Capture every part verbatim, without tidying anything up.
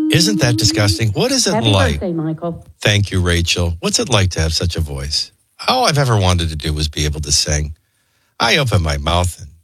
Isn't that disgusting? What is it Happy like? birthday, Michael. Thank you, Rachel. What's it like to have such a voice? All I've ever wanted to do was be able to sing. I open my mouth and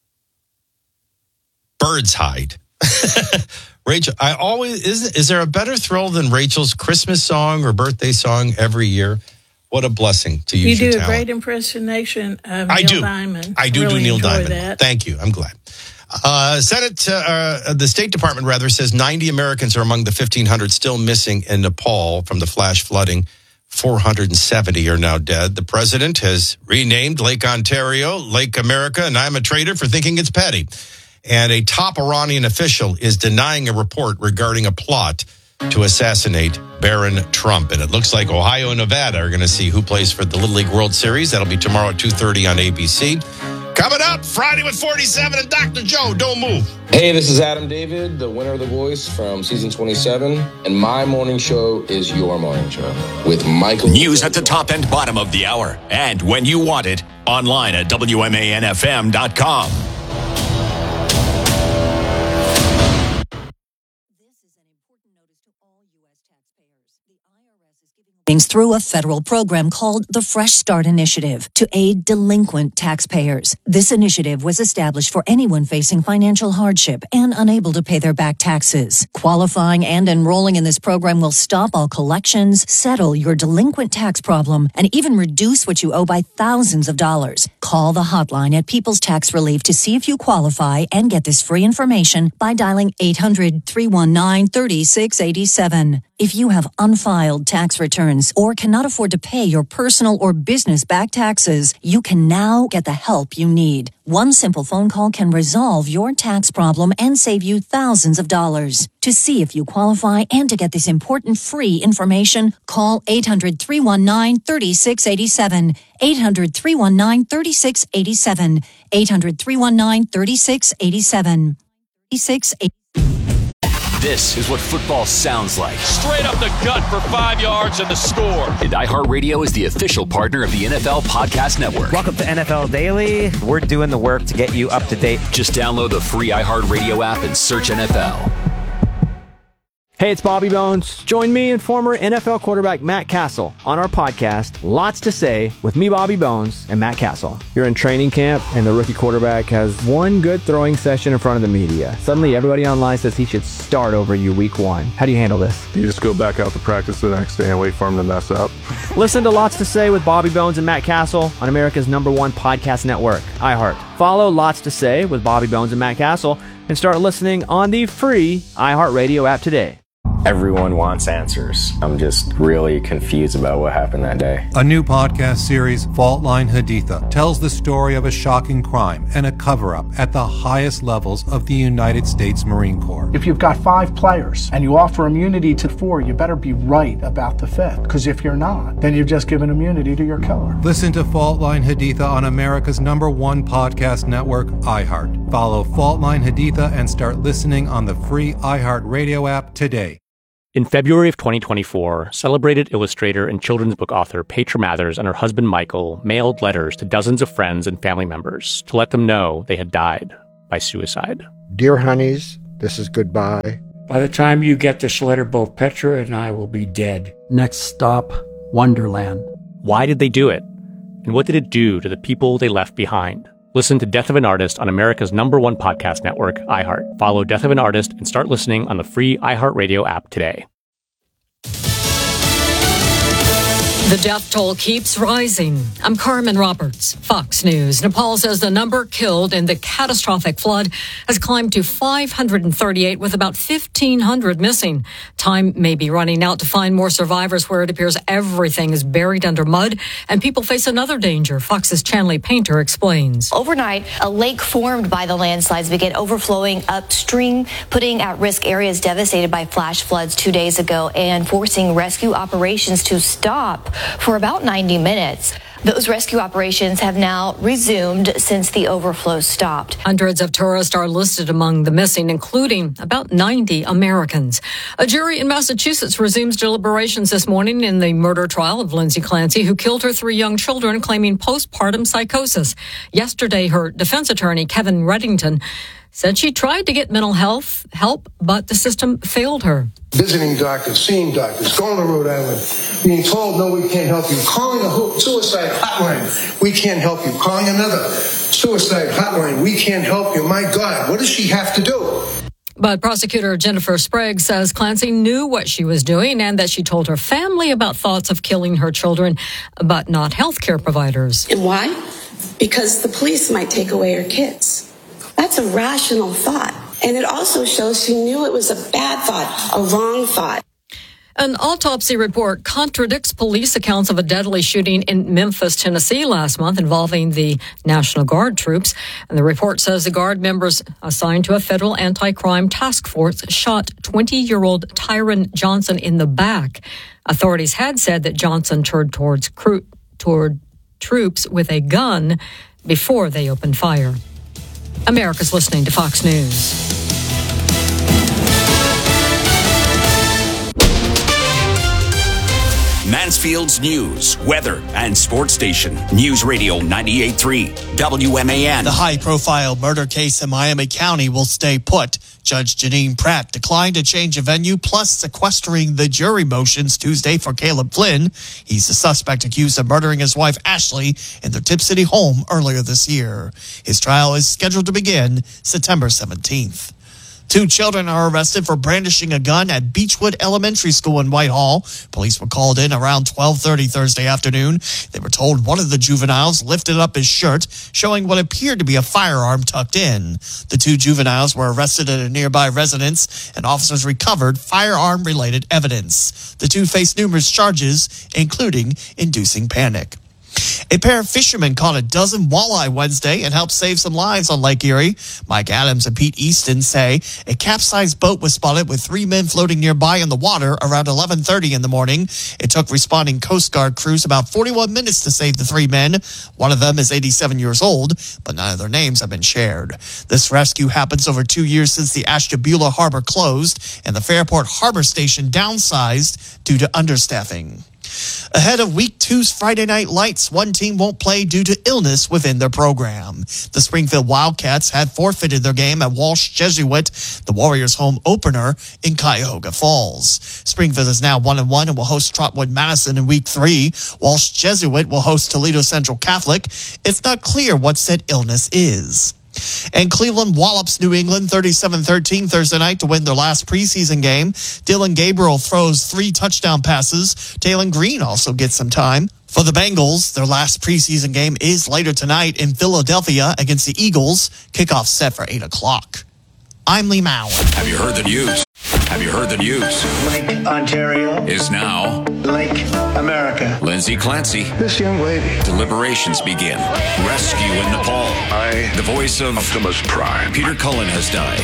birds hide. Rachel, I always is. Is there a better thrill than Rachel's Christmas song or birthday song every year? What a blessing to use You your do a talent. great impersonation of I Neil do. Diamond. I do really do Neil enjoy Diamond. That. Thank you. I'm glad. Uh, Senate, uh, the State Department, rather, says ninety Americans are among the fifteen hundred still missing in Nepal from the flash flooding. four hundred seventy are now dead. The president has renamed Lake Ontario Lake America, and I'm a traitor for thinking it's petty. And a top Iranian official is denying a report regarding a plot to assassinate Barron Trump. And it looks like Ohio and Nevada are going to see who plays for the Little League World Series. That'll be tomorrow at two thirty on A B C. Coming up, Friday with forty-seven and Doctor Joe. Don't move. Hey, this is Adam David, the winner of The Voice from season twenty-seven. And my morning show is your morning show with Michael. News at the top and bottom of the hour. And when you want it, online at W M A N F M dot com. Through a federal program called the Fresh Start Initiative to aid delinquent taxpayers. This initiative was established for anyone facing financial hardship and unable to pay their back taxes. Qualifying and enrolling in this program will stop all collections, settle your delinquent tax problem, and even reduce what you owe by thousands of dollars. Call the hotline at People's Tax Relief to see if you qualify and get this free information by dialing eight hundred, three one nine, three six eight seven. If you have unfiled tax returns or cannot afford to pay your personal or business back taxes, you can now get the help you need. One simple phone call can resolve your tax problem and save you thousands of dollars. To see if you qualify and to get this important free information, call eight hundred, three one nine, three six eight seven. eight hundred, three one nine, three six eight seven. eight hundred, three one nine, three six eight seven. six eight This is what football sounds like. Straight up the gut for five yards and the score. And iHeartRadio is the official partner of the N F L Podcast Network. Welcome to N F L Daily. We're doing the work to get you up to date. Just download the free iHeartRadio app and search N F L. Hey, it's Bobby Bones. Join me and former N F L quarterback Matt Castle on our podcast, Lots to Say, with me, Bobby Bones, and Matt Castle. You're in training camp, and the rookie quarterback has one good throwing session in front of the media. Suddenly, everybody online says he should start over you week one. How do you handle this? You just go back out to practice the next day and wait for him to mess up. Listen to Lots to Say with Bobby Bones and Matt Castle on America's number one podcast network, iHeart. Follow Lots to Say with Bobby Bones and Matt Castle and start listening on the free iHeartRadio app today. Everyone wants answers. I'm just really confused about what happened that day. A new podcast series, Fault Line Haditha, tells the story of a shocking crime and a cover-up at the highest levels of the United States Marine Corps. If you've got five players and you offer immunity to four, you better be right about the fifth. Because if you're not, then you've just given immunity to your killer. Listen to Fault Line Haditha on America's number one podcast network, iHeart. Follow Fault Line Haditha and start listening on the free iHeartRadio app today. In February of twenty twenty-four, celebrated illustrator and children's book author Petra Mathers and her husband Michael mailed letters to dozens of friends and family members to let them know they had died by suicide. Dear honeys, this is goodbye. By the time you get this letter, both Petra and I will be dead. Next stop, Wonderland. Why did they do it? And what did it do to the people they left behind? Listen to Death of an Artist on America's number one podcast network, iHeart. Follow Death of an Artist and start listening on the free iHeartRadio app today. The death toll keeps rising. I'm Carmen Roberts, Fox News. Nepal says the number killed in the catastrophic flood has climbed to five hundred thirty-eight, with about fifteen hundred missing. Time may be running out to find more survivors where it appears everything is buried under mud and people face another danger. Fox's Chanley Painter explains. Overnight, a lake formed by the landslides began overflowing upstream, putting at risk areas devastated by flash floods two days ago and forcing rescue operations to stop for about ninety minutes. Those rescue operations have now resumed since the overflow stopped. Hundreds of tourists are listed among the missing, including about ninety Americans. A jury in Massachusetts resumes deliberations this morning in the murder trial of Lindsay Clancy, who killed her three young children, claiming postpartum psychosis. Yesterday, her defense attorney, Kevin Reddington, said she tried to get mental health help, but the system failed her. Visiting doctors, seeing doctors, going to Rhode Island, being told, no, we can't help you. Calling a suicide hotline, we can't help you. Calling another suicide hotline, we can't help you. My God, what does she have to do? But prosecutor Jennifer Sprague says Clancy knew what she was doing and that she told her family about thoughts of killing her children, but not healthcare providers. And why? Because the police might take away her kids. That's a rational thought. And it also shows she knew it was a bad thought, a wrong thought. An autopsy report contradicts police accounts of a deadly shooting in Memphis, Tennessee last month involving the National Guard troops. And the report says the Guard members assigned to a federal anti-crime task force shot twenty-year-old Tyron Johnson in the back. Authorities had said that Johnson turned towards cru- toward troops with a gun before they opened fire. America's listening to Fox News. Mansfield's news, weather, and sports station. News Radio ninety-eight point three W M A N. The high-profile murder case in Miami County will stay put. Judge Janine Pratt declined to change a venue, plus sequestering the jury motions Tuesday for Caleb Flynn. He's the suspect accused of murdering his wife, Ashley, in their Tip City home earlier this year. His trial is scheduled to begin September seventeenth. Two children are arrested for brandishing a gun at Beechwood Elementary School in Whitehall. Police were called in around twelve thirty Thursday afternoon. They were told one of the juveniles lifted up his shirt, showing what appeared to be a firearm tucked in. The two juveniles were arrested at a nearby residence, and officers recovered firearm-related evidence. The two faced numerous charges, including inducing panic. A pair of fishermen caught a dozen walleye Wednesday and helped save some lives on Lake Erie. Mike Adams and Pete Easton say a capsized boat was spotted with three men floating nearby in the water around eleven thirty in the morning. It took responding Coast Guard crews about forty-one minutes to save the three men. One of them is eighty-seven years old, but none of their names have been shared. This rescue happens over two years since the Ashtabula Harbor closed and the Fairport Harbor Station downsized due to understaffing. Ahead of Week Two's Friday Night Lights, one team won't play due to illness within their program. The Springfield Wildcats had forfeited their game at Walsh Jesuit, the Warriors' home opener in Cuyahoga Falls. Springfield is now one and one and will host Trotwood Madison in Week Three. Walsh Jesuit will host Toledo Central Catholic. It's not clear what said illness is. And Cleveland wallops New England thirty-seven thirteen Thursday night to win their last preseason game. Dylan Gabriel throws three touchdown passes. Taylon Green also gets some time. For the Bengals, their last preseason game is later tonight in Philadelphia against the Eagles. Kickoff set for eight o'clock. I'm Lee Mauer. Have you heard the news? Have you heard the news? Lake Ontario Is now Lake America. Lindsay Clancy. This young lady. Deliberations begin. Rescue in Nepal. I, the voice of Optimus Prime. Peter Cullen has died.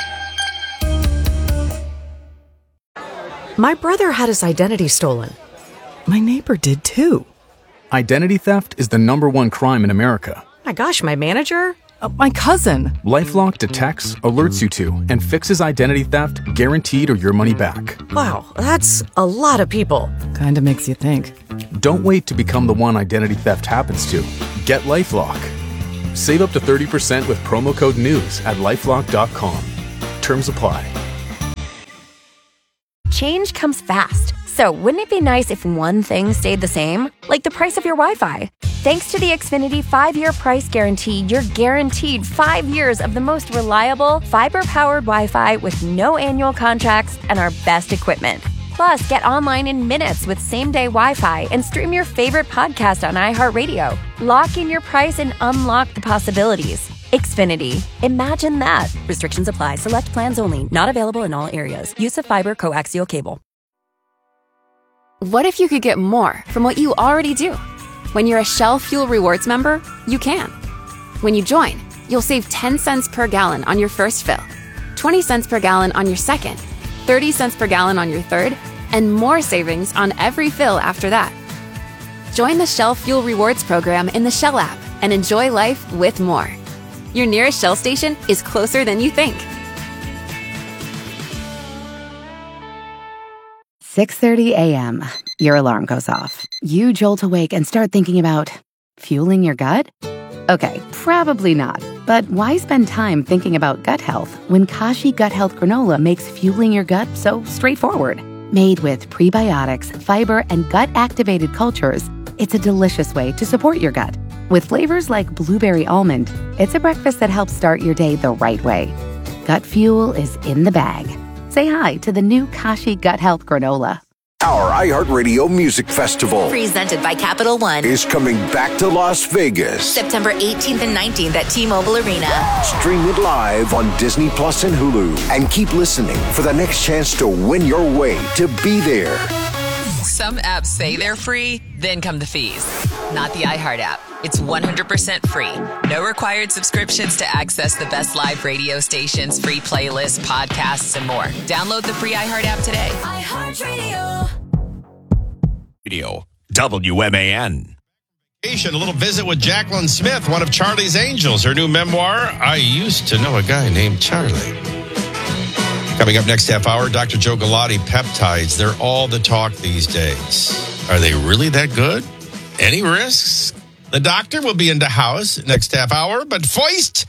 My brother had his identity stolen. My neighbor did too. Identity theft is the number one crime in America. My gosh, my manager? Uh, my cousin. LifeLock detects, alerts you to, and fixes identity theft guaranteed or your money back. Wow, that's a lot of people. Kinda makes you think. Don't wait to become the one identity theft happens to. Get LifeLock. Save up to thirty percent with promo code NEWS at lifelock dot com. Terms apply. Change comes fast. So wouldn't it be nice if one thing stayed the same? Like the price of your Wi-Fi. Thanks to the Xfinity five-year price guarantee, you're guaranteed five years of the most reliable, fiber-powered Wi-Fi with no annual contracts and our best equipment. Plus, get online in minutes with same-day Wi-Fi and stream your favorite podcast on iHeartRadio. Lock in your price and unlock the possibilities. Xfinity. Imagine that. Restrictions apply. Select plans only. Not available in all areas. Use of fiber coaxial cable. What if you could get more from what you already do? When you're a Shell Fuel Rewards member, you can. When you join, you'll save ten cents per gallon on your first fill, twenty cents per gallon on your second, thirty cents per gallon on your third, and more savings on every fill after that. Join the Shell Fuel Rewards program in the Shell app and enjoy life with more. Your nearest Shell station is closer than you think. six thirty a.m. Your alarm goes off. You jolt awake and start thinking about fueling your gut? Okay, probably not. But why spend time thinking about gut health when Kashi Gut Health Granola makes fueling your gut so straightforward? Made with prebiotics, fiber, and gut-activated cultures, it's a delicious way to support your gut. With flavors like blueberry almond, it's a breakfast that helps start your day the right way. Gut fuel is in the bag. Say hi to the new Kashi Gut Health Granola. Our iHeartRadio Music Festival, presented by Capital One, is coming back to Las Vegas. September eighteenth and nineteenth at T-Mobile Arena. Stream it live on Disney Plus and Hulu. And keep listening for the next chance to win your way to be there. Some apps say they're free, then come the fees. Not the iHeart app. It's one hundred percent free. No required subscriptions to access the best live radio stations, free playlists, podcasts, and more. Download the free iHeart app today. iHeartRadio. Radio W M A N. A little visit with Jacqueline Smith, one of Charlie's Angels. Her new memoir, I Used to Know a Guy Named Charlie. Coming up next half hour, Doctor Joe Galati, peptides. They're all the talk these days. Are they really that good? Any risks? The doctor will be in the house next half hour, but Foist,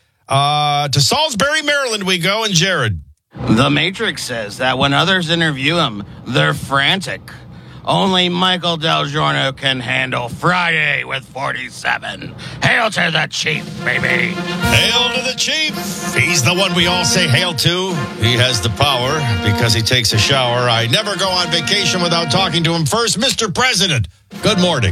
uh, to Salisbury, Maryland we go, and Jared. The Matrix says that when others interview him, they're frantic. Only Michael Del Giorno can handle Friday with forty-seven. Hail to the Chief, baby. Hail to the Chief. He's the one we all say hail to. He has the power because he takes a shower. I never go on vacation without talking to him first. Mister President, good morning.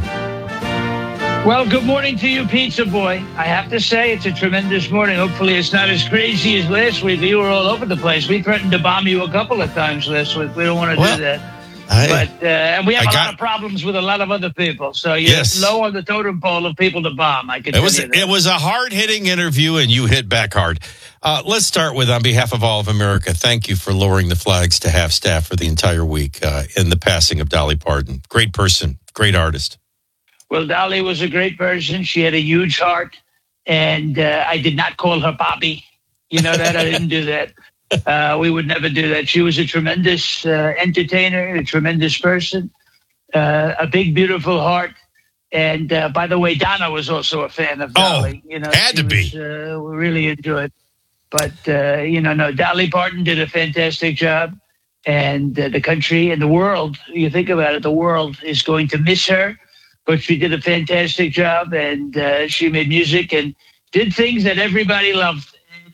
Well, good morning to you, Pizza Boy. I have to say, it's a tremendous morning. Hopefully it's not as crazy as last week. You were all over the place. We threatened to bomb you a couple of times last week. We don't want to well, do that. I, but uh, and we have I a got, lot of problems with a lot of other people. So you're yes. low on the totem pole of people to bomb. I can. It was it was a hard hitting interview, and you hit back hard. Uh, let's start with, on behalf of all of America, thank you for lowering the flags to half staff for the entire week uh, in the passing of Dolly Parton. Great person, great artist. Well, Dolly was a great person. She had a huge heart, and uh, I did not call her Bobby. You know that I didn't do that. Uh, we would never do that. She was a tremendous uh, entertainer, a tremendous person, uh, a big, beautiful heart. And uh, by the way, Donna was also a fan of Dolly. Oh, you know, had to was, be. Uh, we really enjoyed. But uh, you know, no, Dolly Parton did a fantastic job, and uh, the country and the world. You think about it, the world is going to miss her, but she did a fantastic job, and uh, she made music and did things that everybody loved.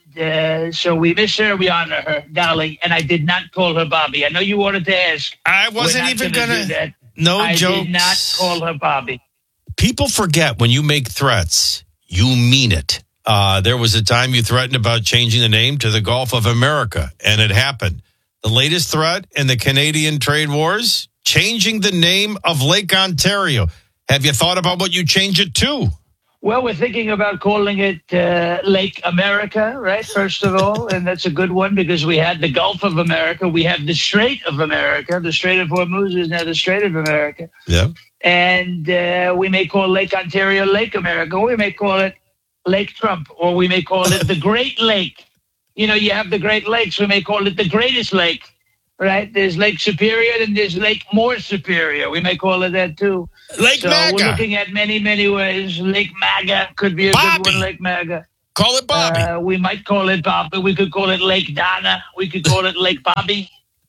Uh, so we miss her, we honor her, Dolly, and I did not call her Bobby. I know you wanted to ask. I wasn't even gonna, gonna. do that. No I jokes. I did not call her Bobby. People forget when you make threats, you mean it. Uh, there was a time you threatened about changing the name to the Gulf of America, and it happened. The latest threat in the Canadian trade wars, changing the name of Lake Ontario. Have you thought about what you change it to? Well, we're thinking about calling it uh, Lake America, right, first of all. And that's a good one because we had the Gulf of America. We have the Strait of America. The Strait of Hormuz is now the Strait of America. Yeah. And uh, we may call Lake Ontario Lake America. Or we may call it Lake Trump. Or we may call it the Great Lake. You know, you have the Great Lakes. We may call it the Greatest Lake, right? There's Lake Superior and there's Lake More Superior. We may call it that, too. Lake so Maga. We're looking at many, many ways. Lake Maga could be a Bobby. good one. Lake Maga. Call it Bobby. Uh, we might call it Bobby. We could call it Lake Donna. We could call it Lake Bobby.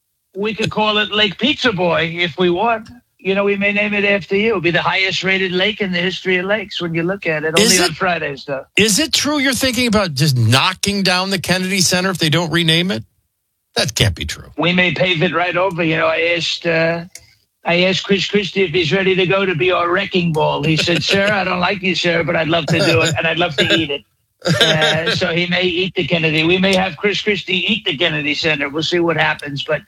We could call it Lake Pizza Boy if we want. You know, we may name it after you. It'll be the highest rated lake in the history of lakes when you look at it. Only Is it, on Fridays, though. Is it true you're thinking about just knocking down the Kennedy Center if they don't rename it? That can't be true. We may pave it right over. You know, I asked... Uh, I asked Chris Christie if he's ready to go to be our wrecking ball. He said, sir, I don't like you, sir, but I'd love to do it, and I'd love to eat it. Uh, so he may eat the Kennedy. We may have Chris Christie eat the Kennedy Center. We'll see what happens, but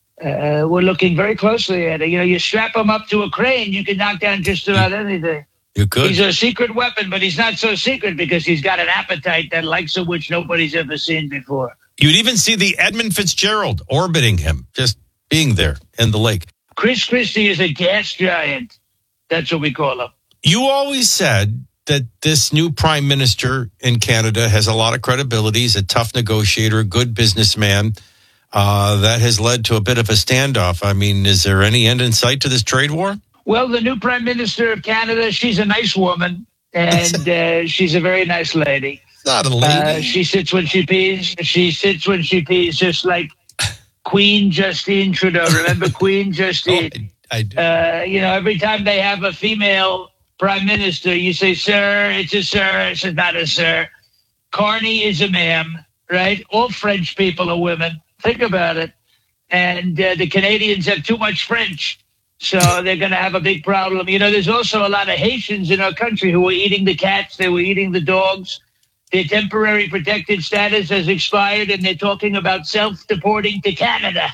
uh, we're looking very closely at it. You know, you strap him up to a crane, you can knock down just about anything. You could. He's a secret weapon, but he's not so secret because he's got an appetite that likes of which nobody's ever seen before. You'd even see the Edmund Fitzgerald orbiting him, just being there in the lake. Chris Christie is a gas giant. That's what we call him. You always said that this new prime minister in Canada has a lot of credibility. He's a tough negotiator, good businessman. Uh, that has led to a bit of a standoff. I mean, is there any end in sight to this trade war? Well, the new prime minister of Canada, she's a nice woman, and uh, she's a very nice lady. Not a lady. Uh, she sits when she pees. She sits when she pees, just like Queen Justine Trudeau. Remember Queen Justine? Oh, I, I do. Uh, you know, every time they have a female prime minister, you say, sir, it's a sir, it's not a sir. Carney is a ma'am, right? All French people are women. Think about it. And uh, the Canadians have too much French, so they're going to have a big problem. You know, there's also a lot of Haitians in our country who were eating the cats. They were eating the dogs. Their temporary protected status has expired, and they're talking about self-deporting to Canada.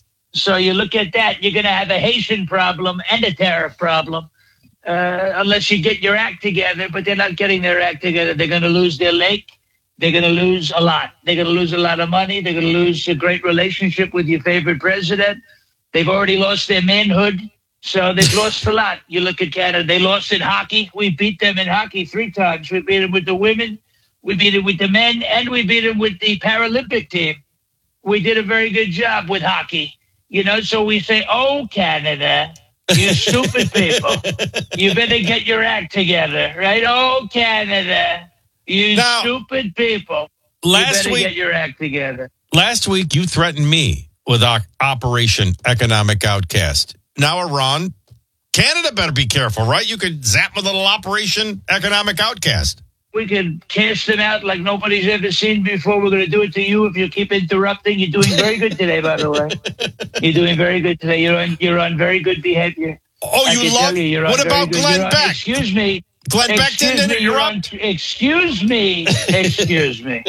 So you look at that, you're going to have a Haitian problem and a tariff problem, uh, unless you get your act together. But they're not getting their act together. They're going to lose their lake. They're going to lose a lot. They're going to lose a lot of money. They're going to lose a great relationship with your favorite president. They've already lost their manhood, so they've lost a lot. You look at Canada. They lost in hockey. We beat them in hockey three times. We beat them with the women. We beat them with the men, and we beat them with the Paralympic team. We did a very good job with hockey. You know, so we say, oh, Canada, you stupid people. You better get your act together, right? Oh, Canada, you now, stupid people. Last you better week, get your act together. Last week, you threatened me with Operation Economic Outcast. Now, Iran, Canada better be careful, right? You could zap a little Operation Economic Outcast. We could cast them out like nobody's ever seen before. We're going to do it to you if you keep interrupting. You're doing very good today, by the way. You're doing very good today. You're on, you're on very good behavior. Oh, I you can love? tell you, you're What on about very good- Glenn you're on- Beck? Excuse me. Glenn Beck Excuse didn't me, you're on- interrupt? Excuse me. Excuse me.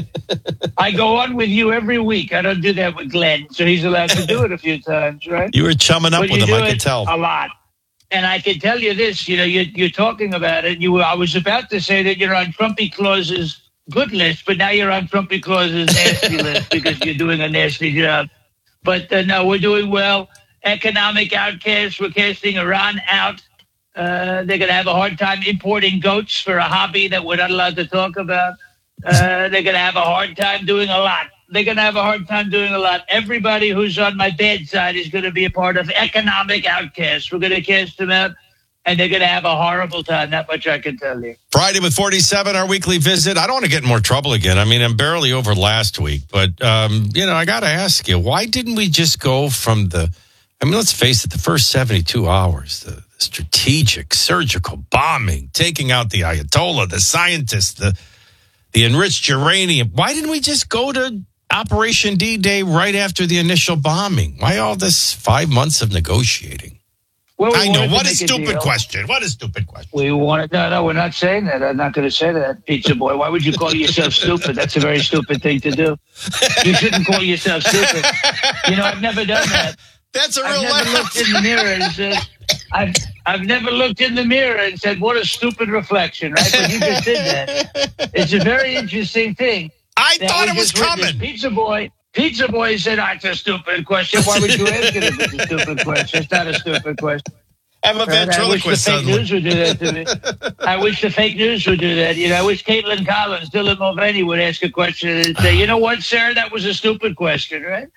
I go on with you every week. I don't do that with Glenn, so he's allowed to do it a few times, right? You were chumming up But with you him, do I could it tell. a lot. And I can tell you this, you know, you're, you're talking about it. You were, I was about to say that you're on Trumpy Claus's good list, but now you're on Trumpy Claus's nasty list because you're doing a nasty job. But uh, no, we're doing well. Economic outcast, we're casting Iran out. Uh, they're going to have a hard time importing goats for a hobby that we're not allowed to talk about. Uh, they're going to have a hard time doing a lot. They're going to have a hard time doing a lot. Everybody who's on my bad side is going to be a part of economic outcasts. We're going to cast them out, and they're going to have a horrible time. That much I can tell you. Friday with forty-seven, our weekly visit. I don't want to get in more trouble again. I mean, I'm barely over last week, but, um, you know, I got to ask you, why didn't we just go from the, I mean, let's face it, the first seventy-two hours, the, the strategic, surgical bombing, taking out the Ayatollah, the scientists, the, the enriched uranium. Why didn't we just go to Operation D-Day right after the initial bombing? Why all this five months of negotiating? Well, we I know. wanted to What a make a stupid deal. question. What a stupid question. We wanted, no, no, we're not saying that. I'm not going to say that, Pizza Boy. Why would you call yourself stupid? That's a very stupid thing to do. You shouldn't call yourself stupid. You know, I've never done that. That's a real I've never laugh. looked in the mirror and said, I've, I've never looked in the mirror and said, what a stupid reflection, right? But you just did that. It's a very interesting thing. I that thought we it was just witnessed. coming. Pizza Boy, Pizza Boy said, oh, it's a stupid question. Why would you ask it if it's a stupid question? It's not a stupid question. I'm a Right? I wish the ventriloquist fake suddenly. news would do that to me. I wish the fake news would do that. You know, I wish Caitlin Collins, Dylan Mulvaney would ask a question and say, you know what, sir, that was a stupid question, right?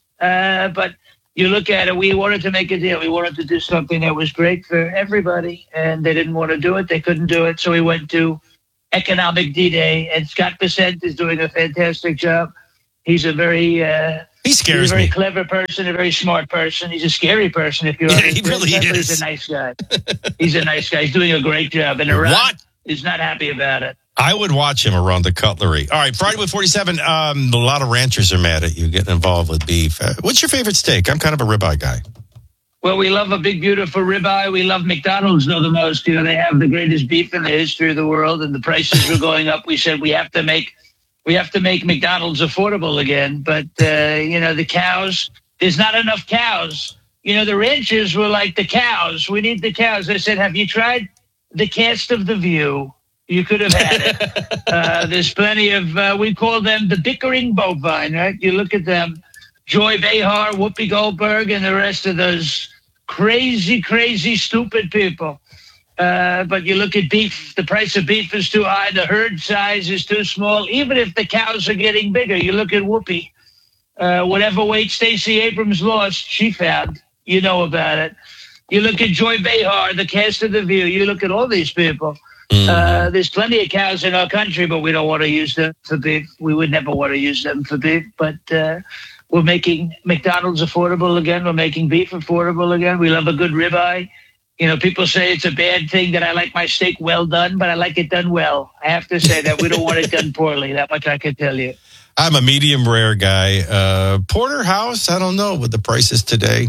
Uh, but you look at it, we wanted to make a deal. We wanted to do something that was great for everybody, and they didn't want to do it. They couldn't do it, so we went to Economic D-Day, and Scott Bessent is doing a fantastic job. He's a very... Uh, He scares He's a very me. clever person, a very smart person. He's a scary person if you're Yeah, honest. he really but is. He's a nice guy. He's a nice guy. He's doing a great job. And Iran What? is not happy about it. I would watch him around the cutlery. All right, Friday with forty-seven. Um, a lot of ranchers are mad at you getting involved with beef. Uh, what's your favorite steak? I'm kind of a ribeye guy. Well, we love a big, beautiful ribeye. We love McDonald's, though, the most. You know, they have the greatest beef in the history of the world, and the prices were going up. We said we have to make we have to make McDonald's affordable again. But, uh, you know, the cows, there's not enough cows. You know, the ranchers were like, the cows, we need the cows. I said, have you tried the cast of The View? You could have had it. uh, there's plenty of, uh, we call them the bickering bovine, right? You look at them, Joy Behar, Whoopi Goldberg, and the rest of those crazy, crazy, stupid people. Uh, but you look at beef, the price of beef is too high, the herd size is too small, even if the cows are getting bigger. You look at Whoopi, uh, whatever weight Stacey Abrams lost, she found. You know about it. You look at Joy Behar, the cast of The View. You look at all these people. Mm. Uh, there's plenty of cows in our country, but we don't want to use them for beef. We would never want to use them for beef. But uh, we're making McDonald's affordable again. We're making beef affordable again. We love a good ribeye. You know, people say it's a bad thing that I like my steak well done, but I like it done well. I have to say that we don't want it done poorly. That much I can tell you. I'm a medium rare guy. Uh, Porterhouse, I don't know what the price is today.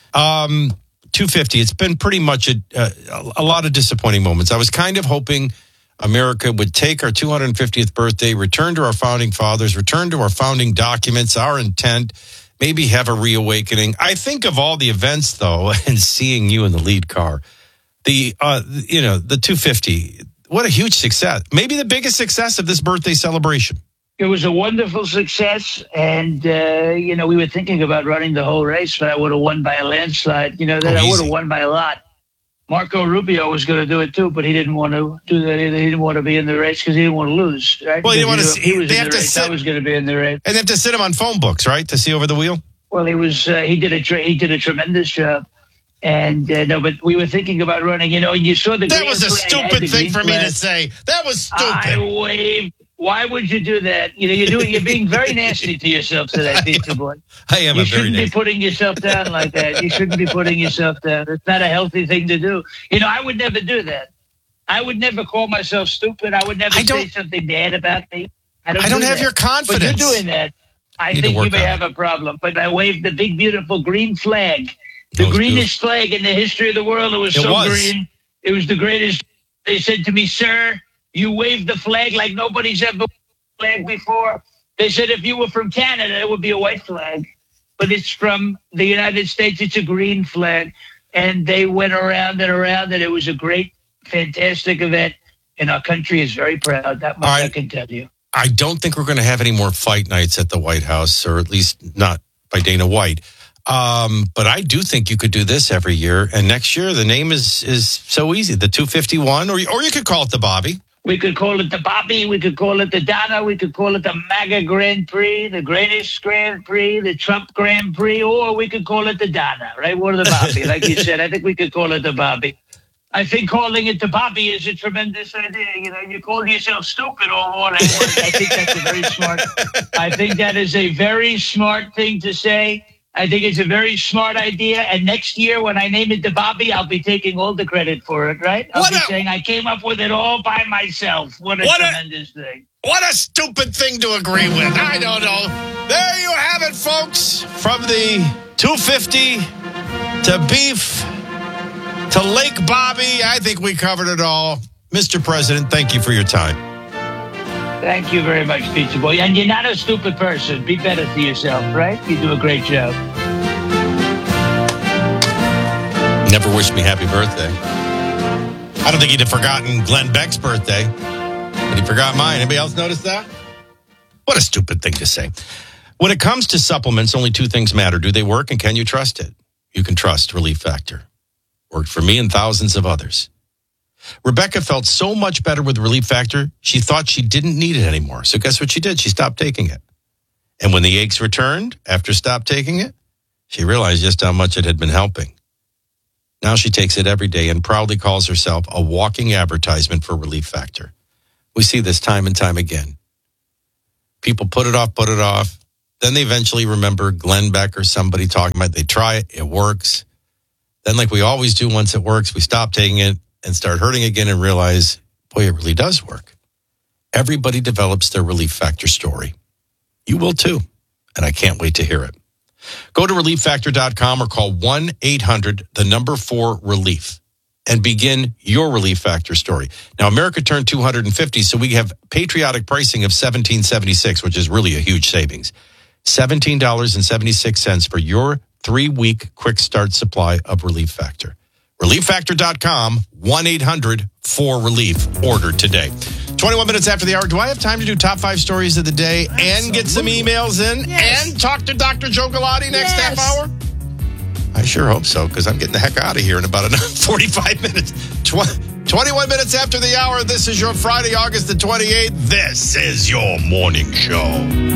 Um, two fifty. It's been pretty much a, a, a lot of disappointing moments. I was kind of hoping America would take our two hundred fiftieth birthday, return to our founding fathers, return to our founding documents, our intent, maybe have a reawakening. I think of all the events, though, and seeing you in the lead car, the uh, you know the two fifty. What a huge success! Maybe the biggest success of this birthday celebration. It was a wonderful success, and, uh, you know, we were thinking about running the whole race, but I would have won by a landslide. You know, that oh, I would have won by a lot. Marco Rubio was going to do it, too, but he didn't want to do that either. He didn't want to be in the race because he didn't want to lose, right? Well, he didn't want to see. He was they in have the to race. sit. I was going to be in the race. And they have to sit him on phone books, right, to see over the wheel? Well, he was. Uh, he did a tra- he did a tremendous job. And uh, no, but we were thinking about running, you know, and you saw the That was a flag, stupid thing for flag. me to say. That was stupid. I waved. Why would you do that? You know, you're doing. You're being very nasty to yourself today, Pizza Boy. I am You a very shouldn't be nasty. putting yourself down like that. You shouldn't be putting yourself down. It's not a healthy thing to do. You know, I would never do that. I would never call myself stupid. I would never I say don't- something bad about me. I don't, I don't do have that. your confidence. But you're doing that. I Need to think you work may on have a problem. But I waved the big, beautiful green flag. The That was greenest flag in the history of the world. It was It so was. green. It was the greatest. They said to me, sir, you waved the flag like nobody's ever waved the flag before. They said if you were from Canada, it would be a white flag. But it's from the United States. It's a green flag. And they went around and around, and it was a great, fantastic event. And our country is very proud. That much All right. I can tell you. I don't think we're going to have any more fight nights at the White House, or at least not by Dana White. Um, but I do think you could do this every year. And next year, the name is is so easy, the two fifty-one, or, or you could call it the Bobby. We could call it the Bobby. We could call it the Donna. We could call it the MAGA Grand Prix, the Greatest Grand Prix, the Trump Grand Prix, or we could call it the Donna, right? Or the Bobby, like you said. I think we could call it the Bobby. I think calling it the Bobby is a tremendous idea. You know, you call yourself stupid all morning. I think that's a very smart. I think that is a very smart thing to say. I think it's a very smart idea. And next year, when I name it the Bobby, I'll be taking all the credit for it, right? I'll What be a- saying I came up with it all by myself. What a What a- tremendous thing. What a stupid thing to agree with. I don't know. There you have it, folks. From the two fifty to beef to Lake Bobby, I think we covered it all. Mister President, thank you for your time. Thank you very much, Pizza Boy. And you're not a stupid person. Be better to yourself, right? You do a great job. Never wished me happy birthday. I don't think he'd have forgotten Glenn Beck's birthday, but he forgot mine. Anybody else notice that? What a stupid thing to say. When it comes to supplements, only two things matter. Do they work, and can you trust it? You can trust Relief Factor. Worked for me and thousands of others. Rebecca felt so much better with Relief Factor, she thought she didn't need it anymore. So guess what she did? She stopped taking it. And when the aches returned after stop taking it, she realized just how much it had been helping. Now she takes it every day and proudly calls herself a walking advertisement for Relief Factor. We see this time and time again. People put it off, put it off. Then they eventually remember Glenn Beck or somebody talking about it. They try it, it works. Then like we always do once it works, we stop taking it and start hurting again and realize, boy, it really does work. Everybody develops their Relief Factor story. You will too. And I can't wait to hear it. Go to relief factor dot com or call one eight hundred, the number four, relief, and begin your Relief Factor story. Now, America turned two hundred fifty, so we have patriotic pricing of seventeen seventy-six, which is really a huge savings. seventeen dollars and seventy-six cents for your three-week quick start supply of Relief Factor. relief factor dot com, one eight hundred four relief. Order today. twenty-one minutes after the hour. Do I have time to do top five stories of the day and get some emails in Yes. and talk to Doctor Joe Galati next Yes. half hour? I sure hope so, because I'm getting the heck out of here in about another forty-five minutes. Tw- twenty-one minutes after the hour. This is your Friday, August the twenty-eighth. This is your morning show.